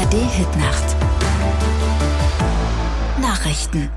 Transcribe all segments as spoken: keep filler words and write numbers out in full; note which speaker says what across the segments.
Speaker 1: R D-Hitnacht. Nachrichten.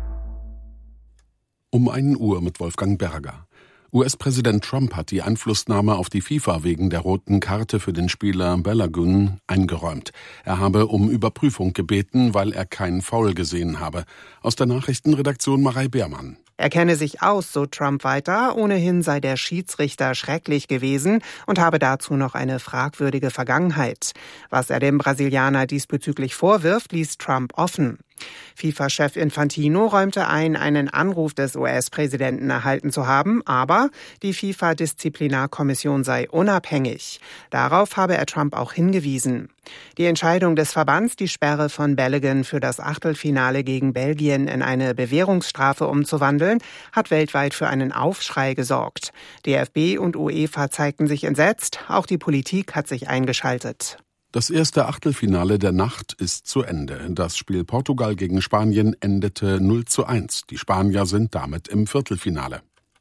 Speaker 2: Um ein Uhr mit Wolfgang Berger. U S-Präsident Trump hat die Einflussnahme auf die FIFA wegen der roten Karte für den Spieler Balogun eingeräumt. Er habe um Überprüfung gebeten, weil er keinen Foul gesehen habe. Aus der Nachrichtenredaktion Marei Beermann.
Speaker 3: Er kenne sich aus, so Trump weiter. Ohnehin sei der Schiedsrichter schrecklich gewesen und habe dazu noch eine fragwürdige Vergangenheit. Was er dem Brasilianer diesbezüglich vorwirft, ließ Trump offen. FIFA-Chef Infantino räumte ein, einen Anruf des U S-Präsidenten erhalten zu haben, aber die FIFA-Disziplinarkommission sei unabhängig. Darauf habe er Trump auch hingewiesen. Die Entscheidung des Verbands, die Sperre von Balogun für das Achtelfinale gegen Belgien in eine Bewährungsstrafe umzuwandeln, hat weltweit für einen Aufschrei gesorgt. D F B und UEFA zeigten sich entsetzt, auch die Politik hat sich eingeschaltet.
Speaker 2: Das erste Achtelfinale der Nacht ist zu Ende. Das Spiel Portugal gegen Spanien endete null zu eins. Die Spanier sind damit im Viertelfinale.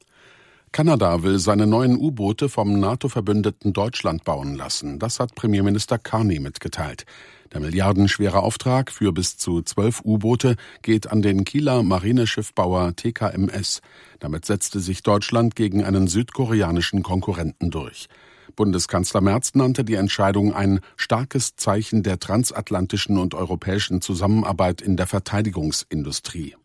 Speaker 2: Kanada will seine neuen U-Boote vom NATO-Verbündeten Deutschland bauen lassen. Das hat Premierminister Carney mitgeteilt. Der milliardenschwere Auftrag für bis zu zwölf U-Boote geht an den Kieler Marineschiffbauer T K M S. Damit setzte sich Deutschland gegen einen südkoreanischen Konkurrenten durch. Bundeskanzler Merz nannte die Entscheidung ein starkes Zeichen der transatlantischen und europäischen Zusammenarbeit in der Verteidigungsindustrie.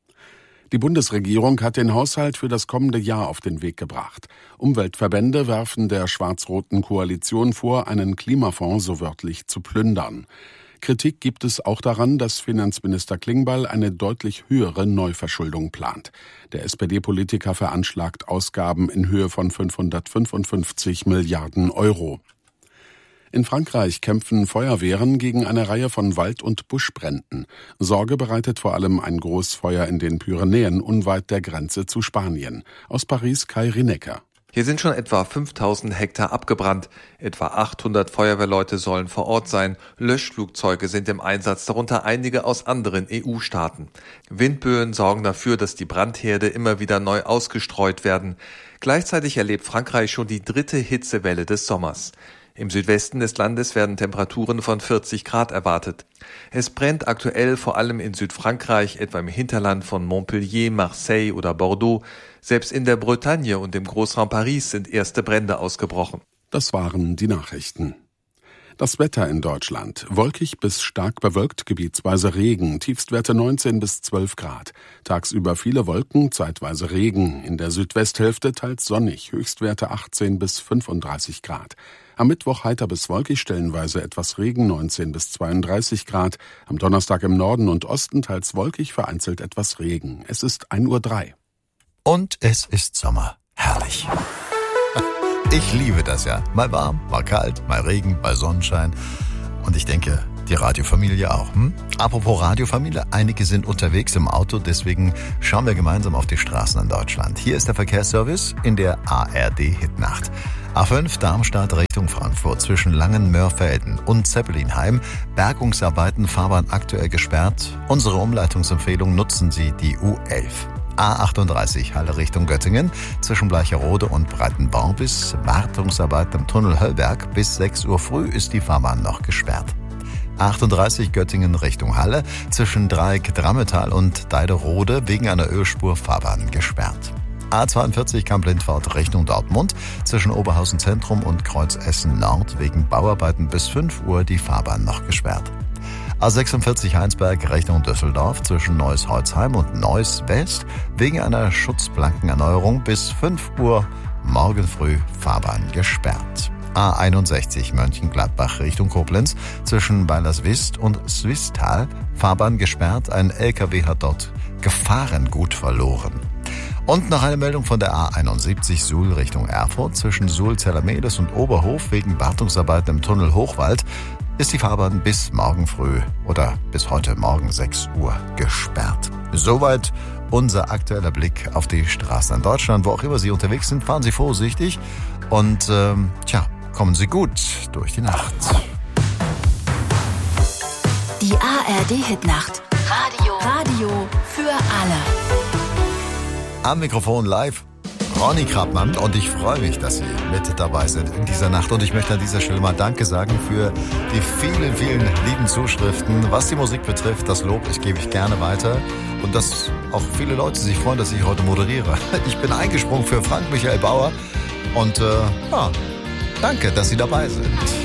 Speaker 2: Die Bundesregierung hat den Haushalt für das kommende Jahr auf den Weg gebracht. Umweltverbände werfen der schwarz-roten Koalition vor, einen Klimafonds so wörtlich zu plündern. Kritik gibt es auch daran, dass Finanzminister Klingbeil eine deutlich höhere Neuverschuldung plant. Der S P D-Politiker veranschlagt Ausgaben in Höhe von fünfhundertfünfundfünfzig Milliarden Euro. In Frankreich kämpfen Feuerwehren gegen eine Reihe von Wald- und Buschbränden. Sorge bereitet vor allem ein Großfeuer in den Pyrenäen unweit der Grenze zu Spanien. Aus Paris Kai Rinecker.
Speaker 4: Hier sind schon etwa fünftausend Hektar abgebrannt. Etwa achthundert Feuerwehrleute sollen vor Ort sein. Löschflugzeuge sind im Einsatz, darunter einige aus anderen E U-Staaten. Windböen sorgen dafür, dass die Brandherde immer wieder neu ausgestreut werden. Gleichzeitig erlebt Frankreich schon die dritte Hitzewelle des Sommers. Im Südwesten des Landes werden Temperaturen von vierzig Grad erwartet. Es brennt aktuell vor allem in Südfrankreich, etwa im Hinterland von Montpellier, Marseille oder Bordeaux. Selbst in der Bretagne und im Großraum Paris sind erste Brände ausgebrochen.
Speaker 2: Das waren die Nachrichten. Das Wetter in Deutschland. Wolkig bis stark bewölkt, gebietsweise Regen, Tiefstwerte neunzehn bis zwölf Grad. Tagsüber viele Wolken, zeitweise Regen. In der Südwesthälfte teils sonnig, Höchstwerte achtzehn bis fünfunddreißig Grad. Am Mittwoch heiter bis wolkig, stellenweise etwas Regen, neunzehn bis zweiunddreißig Grad. Am Donnerstag im Norden und Osten teils wolkig, vereinzelt etwas Regen. Es ist ein Uhr drei.
Speaker 5: Und es ist Sommer. Herrlich. Ich liebe das ja. Mal warm, mal kalt, mal Regen, mal Sonnenschein. Und ich denke, die Radiofamilie auch. Hm? Apropos Radiofamilie, einige sind unterwegs im Auto, deswegen schauen wir gemeinsam auf die Straßen in Deutschland. Hier ist der Verkehrsservice in der A R D-Hitnacht. A fünf Darmstadt Richtung Frankfurt zwischen Langenmörfelden und Zeppelinheim. Bergungsarbeiten, Fahrbahn aktuell gesperrt. Unsere Umleitungsempfehlung, nutzen Sie die U elf. A achtunddreißig Halle Richtung Göttingen zwischen Bleicherode und Breitenbau bis Wartungsarbeiten im Tunnel Höllberg bis sechs Uhr früh ist die Fahrbahn noch gesperrt. A achtunddreißig Göttingen Richtung Halle zwischen Dreieck Drammetal und Deiderode wegen einer Ölspur Fahrbahn gesperrt. A zweiundvierzig Kamp-Lindfort Richtung Dortmund zwischen Oberhausen Zentrum und Kreuz Essen Nord wegen Bauarbeiten bis fünf Uhr die Fahrbahn noch gesperrt. A sechsundvierzig Heinsberg Richtung Düsseldorf zwischen Neuss-Holzheim und Neuss West wegen einer Schutzplankenerneuerung bis fünf Uhr morgen früh Fahrbahn gesperrt. A einundsechzig Mönchengladbach Richtung Koblenz zwischen Weilerswist und Swisttal Fahrbahn gesperrt. Ein L K W hat dort Gefahrengut verloren. Und noch eine Meldung von der A einundsiebzig Suhl Richtung Erfurt zwischen Suhl-Zellermedes und Oberhof wegen Wartungsarbeiten im Tunnel Hochwald ist die Fahrbahn bis morgen früh oder bis heute Morgen sechs Uhr gesperrt. Soweit unser aktueller Blick auf die Straßen in Deutschland. Wo auch immer Sie unterwegs sind, fahren Sie vorsichtig und ähm, tja, kommen Sie gut durch die Nacht.
Speaker 1: Die A R D-Hitnacht. Radio. Radio für alle.
Speaker 5: Am Mikrofon live Ronny Krabmann und ich freue mich, dass Sie mit dabei sind in dieser Nacht. Und ich möchte an dieser Stelle mal Danke sagen für die vielen, vielen lieben Zuschriften. Was die Musik betrifft, das Lob, ich gebe ich gerne weiter. Und dass auch viele Leute sich freuen, dass ich heute moderiere. Ich bin eingesprungen für Frank Michael Bauer und äh, ja, danke, dass Sie dabei sind.